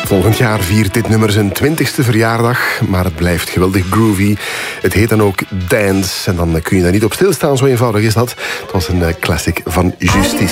Volgend jaar viert dit nummer zijn 20e verjaardag, maar het blijft geweldig groovy. Het heet dan ook Dance en dan kun je daar niet op stilstaan, zo eenvoudig is dat. Het was een classic van Justice.